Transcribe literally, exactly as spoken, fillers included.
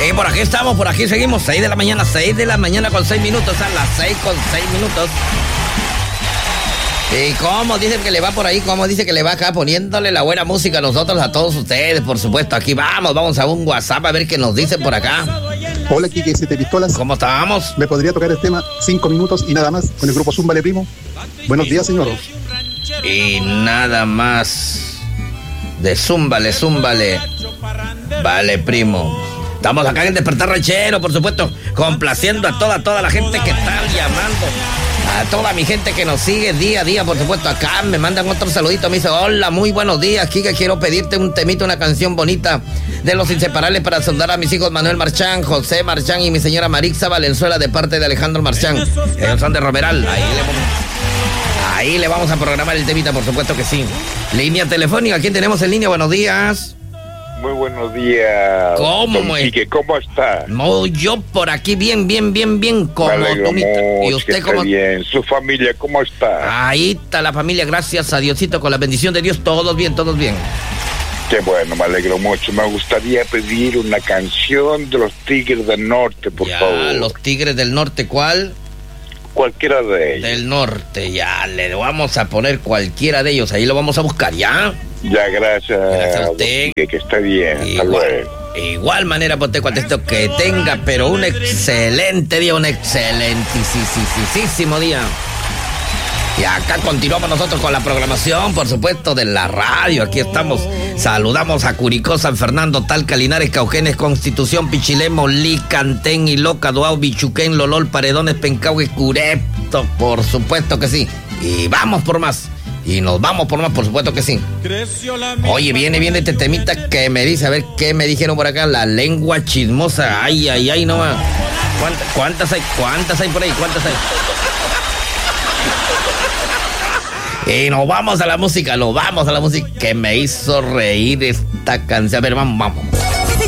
Sí, por aquí estamos, por aquí seguimos. seis de la mañana, seis de la mañana con seis minutos. A las seis con seis minutos. ¿Y cómo dice que le va por ahí? ¿Cómo dice que le va acá poniéndole la buena música a nosotros, a todos ustedes? Por supuesto, aquí vamos, vamos a un WhatsApp a ver qué nos dicen por acá. Hola, Kike, siete pistolas. ¿Cómo estamos? ¿Me podría tocar el tema cinco minutos y nada más con el grupo Zúmbale Primo? Buenos días, señor. Y nada más de Zúmbale, Zúmbale. Vale, primo. Estamos acá en el Despertar Ranchero, por supuesto, complaciendo a toda, toda la gente que está llamando. A toda mi gente que nos sigue día a día, por supuesto, acá me mandan otro saludito, me dice, hola, muy buenos días, Kike, quiero pedirte un temito, una canción bonita de Los Inseparables para saludar a mis hijos Manuel Marchán, José Marchán y mi señora Marixa Valenzuela de parte de Alejandro Marchán. Ellos son de Romeral, ahí le vamos, ahí le vamos a programar el temita, por supuesto que sí. Línea telefónica, ¿quién tenemos en línea? Buenos días. Muy buenos días. ¿Cómo es? Quique, ¿cómo está? No, yo por aquí bien, bien, bien, bien, como tú. ¿Y usted cómo? Bien. ¿Su familia cómo está? Ahí está la familia, gracias a Diosito, con la bendición de Dios, todos bien, todos bien. Qué bueno, me alegro mucho. Me gustaría pedir una canción de los Tigres del Norte, por ya, favor. Los Tigres del Norte, ¿cuál? Cualquiera de ellos. Del Norte, ya, le vamos a poner cualquiera de ellos, ahí lo vamos a buscar, ¿ya? Ya, gracias. Gracias a usted. Que, que esté bien. Igual, hasta luego. Igual manera, pues te contesto que tenga, pero un excelente día, un excelentísimo día. Y acá continuamos nosotros con la programación, por supuesto, de la radio. Aquí estamos. Saludamos a Curicó, San Fernando, Talca, Linares, Cauquenes, Constitución, Pichilemo, Licantén, Iloca, Duau, Bichuquén, Lolol, Paredones, Pencahue, Curepto. Por supuesto que sí. Y vamos por más. Y nos vamos por más, por supuesto que sí. Oye, viene, viene este temita que me dice, a ver qué me dijeron por acá, la lengua chismosa. Ay, ay, ay, no más. ¿Cuántas, cuántas hay? ¿Cuántas hay por ahí? ¿Cuántas hay? Y nos vamos a la música, nos vamos a la música que me hizo reír esta canción. A ver, vamos, vamos.